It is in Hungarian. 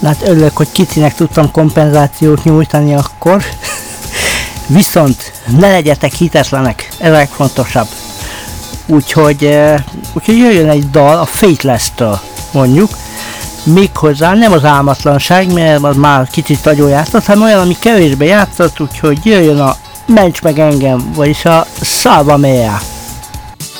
Hát örülök, hogy kicinek tudtam kompenzációt nyújtani akkor. Viszont ne legyetek hitetlenek, ez a legfontosabb. Úgyhogy jöjjön egy dal a Faithless-től, mondjuk. Méghozzá nem az álmatlanság, mert az már kicsit nagyon játszott, hanem olyan, ami kevésbé játszott, úgyhogy jöjjön a Ments meg engem, vagyis a Salva Mea.